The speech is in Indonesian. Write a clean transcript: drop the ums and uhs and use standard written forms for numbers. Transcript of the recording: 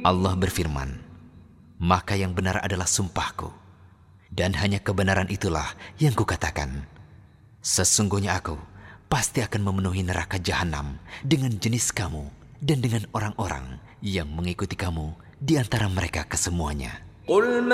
Allah berfirman, maka yang benar adalah sumpahku, dan hanya kebenaran itulah yang kukatakan. Sesungguhnya aku pasti akan memenuhi neraka jahanam dengan jenis kamu dan dengan orang-orang yang mengikuti kamu di antara mereka kesemuanya.